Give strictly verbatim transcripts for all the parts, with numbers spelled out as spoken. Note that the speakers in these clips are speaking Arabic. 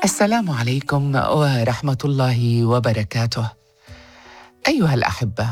السلام عليكم ورحمة الله وبركاته. أيها الأحبة،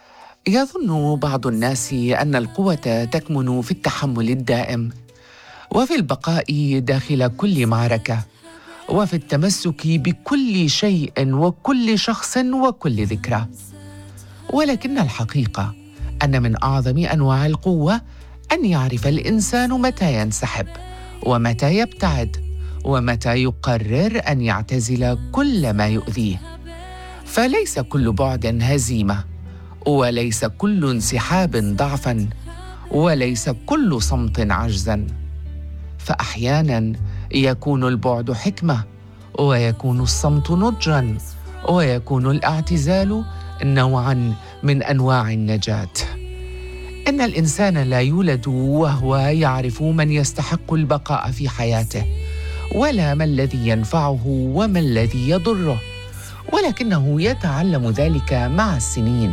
يظن بعض الناس أن القوة تكمن في التحمل الدائم، وفي البقاء داخل كل معركة، وفي التمسك بكل شيء وكل شخص وكل ذكرى. ولكن الحقيقة أن من أعظم أنواع القوة أن يعرف الإنسان متى ينسحب ومتى يبتعد ومتى يقرر أن يعتزل كل ما يؤذيه. فليس كل بعد هزيمة، وليس كل انسحاب ضعفاً، وليس كل صمت عجزاً. فأحياناً يكون البعد حكمة، ويكون الصمت نضجاً، ويكون الاعتزال نوعاً من أنواع النجاة. إن الإنسان لا يولد وهو يعرف من يستحق البقاء في حياته، ولا ما الذي ينفعه وما الذي يضره، ولكنه يتعلم ذلك مع السنين،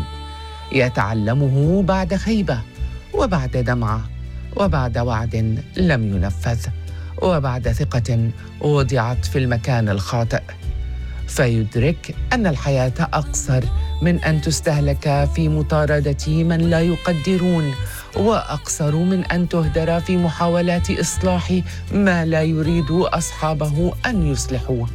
يتعلمه بعد خيبة، وبعد دمعة، وبعد وعد لم ينفذ، وبعد ثقة وضعت في المكان الخاطئ. فيدرك أن الحياة أقصر من أن تستهلك في مطاردة من لا يقدرون، وأقصر من أن تهدر في محاولات إصلاح ما لا يريد أصحابه أن يصلحوه.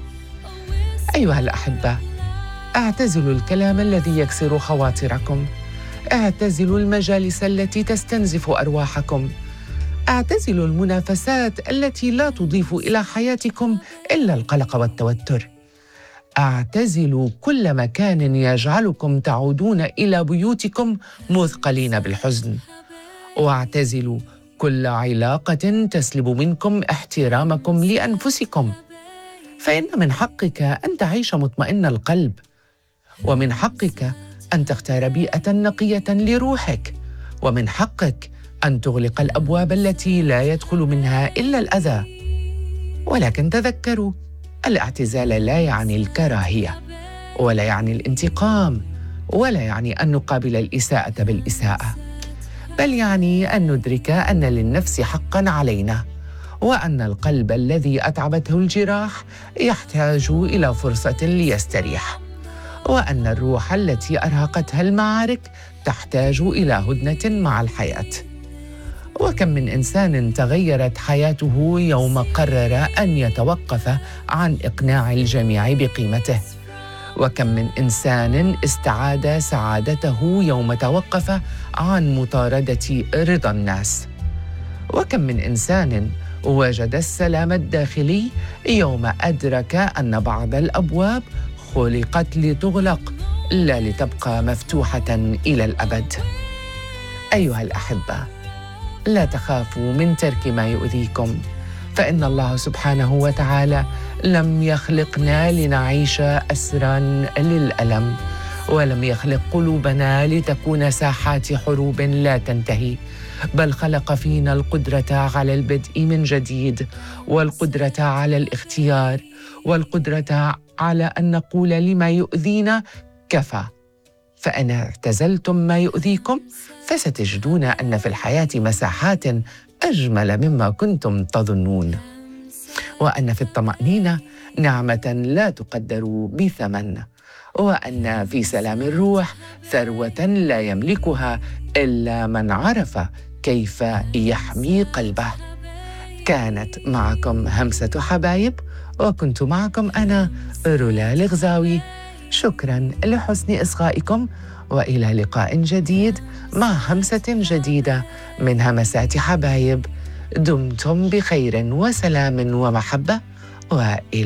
أيها الأحبة، اعتزلوا الكلام الذي يكسر خواطركم، اعتزلوا المجالس التي تستنزف أرواحكم، اعتزلوا المنافسات التي لا تضيف إلى حياتكم إلا القلق والتوتر، اعتزلوا كل مكان يجعلكم تعودون إلى بيوتكم مثقلين بالحزن، واعتزلوا كل علاقة تسلب منكم احترامكم لأنفسكم. فإن من حقك أن تعيش مطمئن القلب، ومن حقك أن تختار بيئة نقية لروحك، ومن حقك أن تغلق الأبواب التي لا يدخل منها إلا الأذى. ولكن تذكروا، الاعتزال لا يعني الكراهية، ولا يعني الانتقام، ولا يعني أن نقابل الإساءة بالإساءة، بل يعني أن ندرك أن للنفس حقاً علينا، وأن القلب الذي أتعبته الجراح يحتاج إلى فرصة ليستريح، وأن الروح التي أرهقتها المعارك تحتاج إلى هدنة مع الحياة. وكم من إنسان تغيرت حياته يوم قرر أن يتوقف عن إقناع الجميع بقيمته، وكم من إنسان استعاد سعادته يوم توقف عن مطاردة رضا الناس، وكم من إنسان وجد السلام الداخلي يوم أدرك أن بعض الأبواب خلقت لتغلق لا لتبقى مفتوحة إلى الأبد. أيها الأحبة، لا تخافوا من ترك ما يؤذيكم، فإن الله سبحانه وتعالى لم يخلقنا لنعيش أسراً للألم، ولم يخلق قلوبنا لتكون ساحات حروب لا تنتهي، بل خلق فينا القدرة على البدء من جديد، والقدرة على الاختيار، والقدرة على أن نقول لما يؤذينا كفى. فإن اعتزلتم ما يؤذيكم فستجدون أن في الحياة مساحات أجمل مما كنتم تظنون، وأن في الطمأنينة نعمة لا تقدر بثمن، وأن في سلام الروح ثروة لا يملكها إلا من عرف كيف يحمي قلبه. كانت معكم همسة حبايب، وكنت معكم أنا رولا الغزاوي. شكراً لحسن إصغائكم، وإلى لقاء جديد مع همسة جديدة من همسات حبايب. دمتم بخير وسلام ومحبة، وإلى